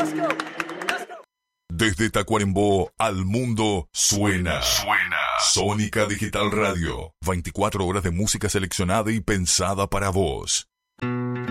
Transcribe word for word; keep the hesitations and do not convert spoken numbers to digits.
Desde Tacuarembó al mundo suena. Suena. Sónica Digital Radio. veinticuatro horas de música seleccionada y pensada para vos.